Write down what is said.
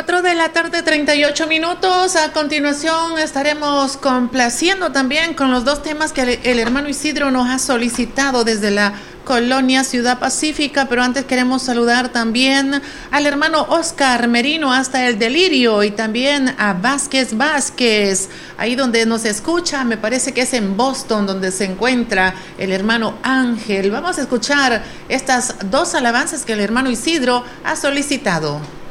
4 de la tarde, 38 minutos. A continuación estaremos complaciendo también con los dos temas que el hermano Isidro nos ha solicitado desde la colonia Ciudad Pacífica, pero antes queremos saludar también al hermano Oscar Merino hasta el Delirio y también a Vázquez, ahí donde nos escucha, me parece que es en Boston donde se encuentra el hermano Ángel. Vamos a escuchar estas dos alabanzas que el hermano Isidro ha solicitado.